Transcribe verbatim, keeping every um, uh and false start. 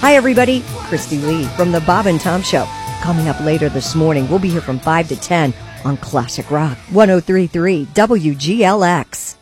Hi, everybody. Christy Lee from The Bob and Tom Show. Coming up later this morning, we'll be here from five to ten on Classic Rock one oh three point three W G L X.